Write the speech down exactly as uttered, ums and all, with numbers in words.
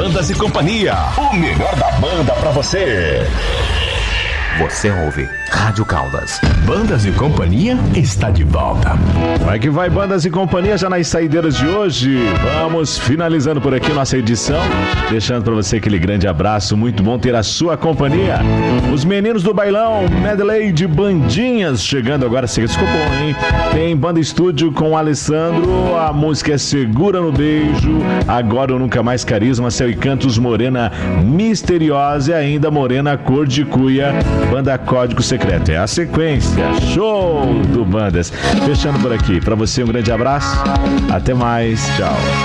Bandas e Companhia, o melhor da banda pra você. Você ouve Rádio Caldas. Bandas e Companhia está de volta. Vai que vai, Bandas e Companhia, já nas saideiras de hoje. Vamos finalizando por aqui nossa edição, deixando para você aquele grande abraço, muito bom ter a sua companhia. Os meninos do bailão, medley de bandinhas, chegando agora, se ficou bom, hein? Tem Banda Estúdio com o Alessandro, a música é Segura no Beijo, Agora ou Nunca Mais Carisma, Céu e Cantos, Morena Misteriosa e ainda Morena Cor de Cuia, Banda Código Secreto. É a sequência. Show do Bandas. Fechando por aqui. Para você um grande abraço. Até mais. Tchau.